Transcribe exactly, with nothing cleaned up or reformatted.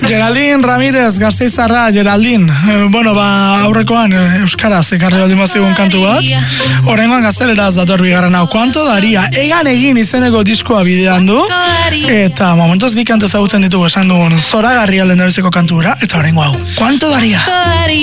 Geraldine Ramirez, Gasteiztarra, Geraldine. Eh, bueno, ba, aurrekoan eh, euskaraz ekarri baldin bazigun kantu bat. Oraingoan gazteleraz dator bigarren hau. Kuanto daria? Egan egin izeneko diskoa bidean du. Eta momentoz bi kantu ezagutzen ditugu esan dugun zoragarria lehendabiziko kantura. Eta oraingo hau. Kuanto daria?